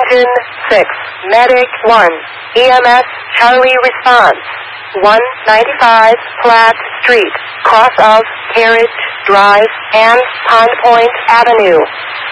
Engine 6, Medic 1, EMS Charlie response. 195 Platt Street, cross of Carriage Drive and Pine Point Avenue.